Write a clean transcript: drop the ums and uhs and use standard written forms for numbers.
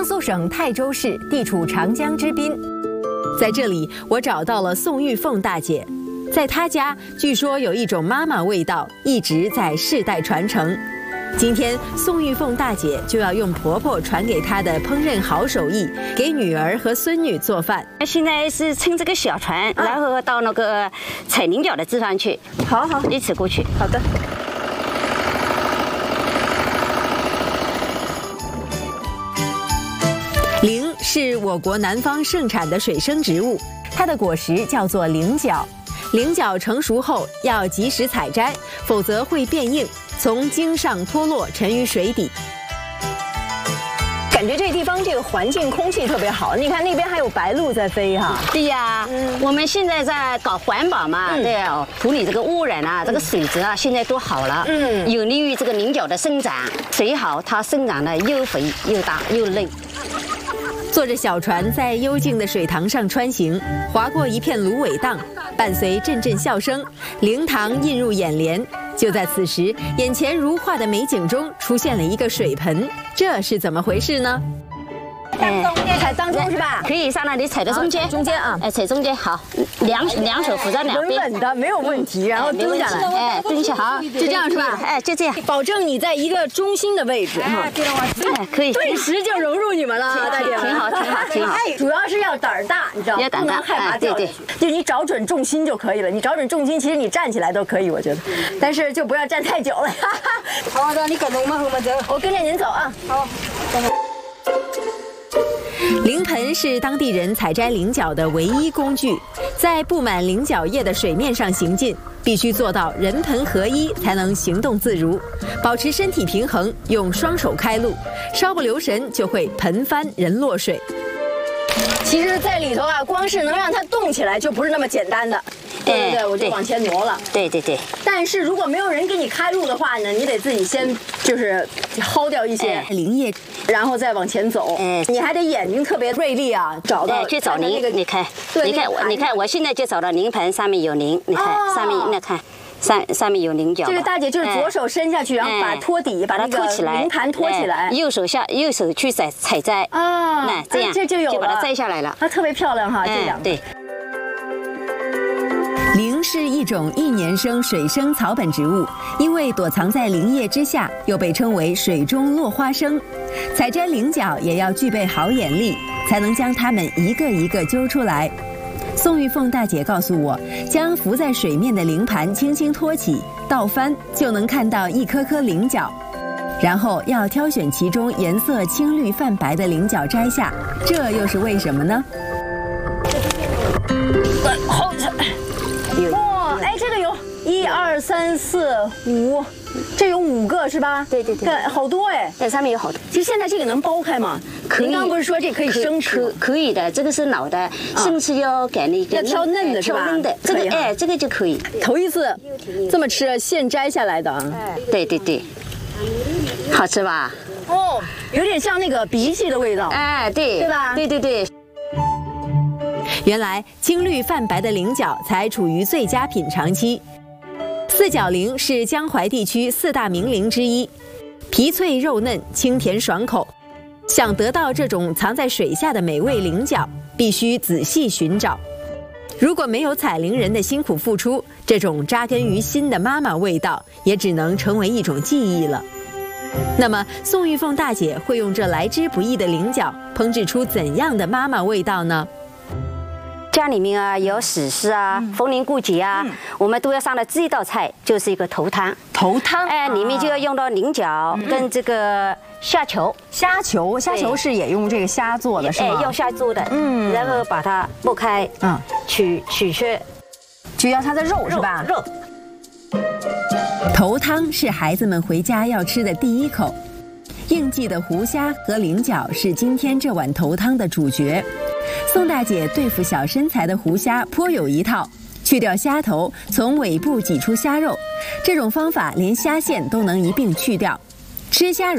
江苏省泰州市地处长江之滨，在这里我找到了宋玉凤大姐。在她家，据说有一种妈妈味道一直在世代传承。今天，宋玉凤大姐就要用婆婆传给她的烹饪好手艺，给女儿和孙女做饭。 现在是乘这个小船，然后到那个采菱角的地方去。 好， 一起过去。 好的。菱是我国南方盛产的水生植物，它的果实叫做菱角。菱角成熟后要及时采摘，否则会变硬，从茎上脱落，沉于水底。感觉这地方这个环境空气特别好，你看那边还有白鹭在飞哈。 对呀，我们现在在搞环保嘛，对哦，处理这个污染啊，这个水质啊，现在都好了，有利于这个菱角的生长。水好，它生长的又肥又大又嫩。 坐着小船在幽静的水塘上穿行，划过一片芦苇荡，伴随阵阵笑声，灵堂映入眼帘。就在此时，眼前如画的美景中出现了一个水盆，这是怎么回事呢？踩当中是吧？ 可以上那里踩到中间， 中间啊， 踩中间好，两手扶在两边， 稳稳的没有问题，然后蹲下来， 蹲下好， 就这样是吧？ 就这样， 保证你在一个中心的位置哈。 可以， 顿时就融入你们了，大姐， 挺好。 主要是要胆儿大，你知道吗？不能害怕掉下去。就你找准重心就可以了，你找准重心，其实你站起来都可以，我觉得，但是就不要站太久了。 好的，你跟着我们后面走， 我跟着您走啊。 好。 菱盆是当地人采摘菱角的唯一工具，在布满菱角叶的水面上行进，必须做到人盆合一，才能行动自如，保持身体平衡，用双手开路，稍不留神就会盆翻人落水。其实，在里头啊，光是能让它动起来就不是那么简单的。对，我就往前挪了。 对。 但是如果没有人给你开路的话呢，你得自己先就是薅掉一些菱叶，然后再往前走。你还得眼睛特别锐利啊，找到去找菱。你看，我现在就找到菱盆，上面有菱。你看上面那看。上面有菱角。这个大姐就是左手伸下去，然后把托底，把那个菱盘托起来， 右手去采摘啊，那这样这就把它摘下来了。 它特别漂亮哈，这两个。对。菱是一种一年生水生草本植物，因为躲藏在菱叶之下，又被称为水中落花生。采摘菱角也要具备好眼力，才能将它们一个一个揪出来。宋玉凤大姐告诉我，将浮在水面的菱盘轻轻托起，倒翻就能看到一颗颗菱角，然后要挑选其中颜色青绿泛白的菱角摘下，这又是为什么呢？好彩！哇，这个有1、2、3、4、5。这有5个是吧？对，好多在上面有好多。 其实现在这个能剥开吗？可以。您刚不是说这可以生吃？ 可以的，这个是老的，生吃要改那个。 要挑嫩的是吧？ 挑嫩的，这个就可以。 头一次这么吃，现摘下来的啊。 对，好吃吧？ 哦，有点像那个荸荠的味道。 对吧？ 对。 原来青绿泛白的菱角才处于最佳品尝期。四角菱是江淮地区4大名菱之一，皮脆肉嫩，清甜爽口。想得到这种藏在水下的美味菱角，必须仔细寻找。如果没有采菱人的辛苦付出，这种扎根于心的妈妈味道，也只能成为一种记忆了。那么，宋玉凤大姐会用这来之不易的菱角，烹制出怎样的妈妈味道呢？ 家里面啊有喜事啊、逢年过节啊，我们都要上的这一道菜就是一个头汤。 头汤， 里面就要用到菱角跟这个虾球。虾球是也用这个虾做的是吗？用虾做的，然后把它剥开，取去， 就要它的肉是吧？ 肉。 头汤是孩子们回家要吃的第一口，应季的湖虾和菱角是今天这碗头汤的主角。宋大姐对付小身材的湖虾颇有一套，去掉虾头，从尾部挤出虾肉，这种方法连虾线都能一并去掉。吃虾